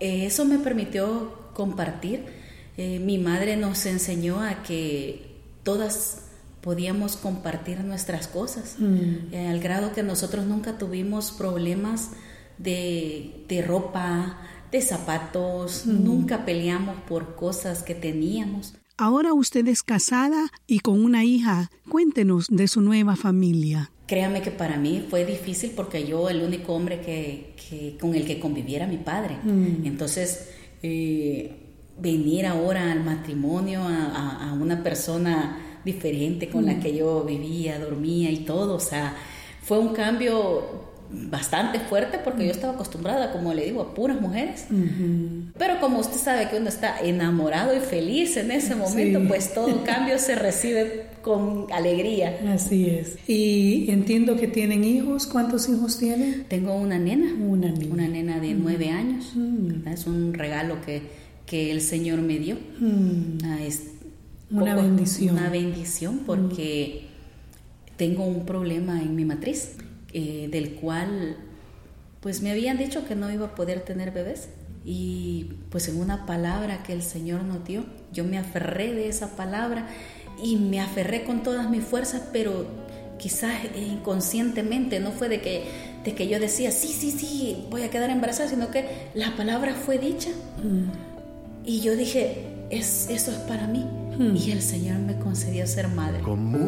Eso me permitió compartir. Mi madre nos enseñó a que todas podíamos compartir nuestras cosas, al grado que nosotros nunca tuvimos problemas de ropa, de zapatos, nunca peleamos por cosas que teníamos. Ahora usted es casada y con una hija. Cuéntenos de su nueva familia. Créame que para mí fue difícil porque yo, el único hombre con el que conviviera mi padre. Entonces, venir ahora al matrimonio a una persona diferente con la que yo vivía, dormía y todo, o sea, fue un cambio bastante fuerte porque yo estaba acostumbrada, como le digo, a puras mujeres. Pero como usted sabe que uno está enamorado y feliz en ese momento, pues todo cambio se recibe con alegría. Así es. Y entiendo que tienen hijos. ¿Cuántos hijos tienen? Tengo una nena. Una nena de 9 años. Es un regalo que el Señor me dio. Es una bendición. Una bendición porque tengo un problema en mi matriz. Del cual pues me habían dicho que no iba a poder tener bebés, y pues en una palabra que el Señor nos dio, yo me aferré de esa palabra y me aferré con todas mis fuerzas, pero quizás inconscientemente, no fue de que yo decía sí, voy a quedar embarazada, sino que la palabra fue dicha y yo dije, eso es para mí, y el Señor me concedió ser madre.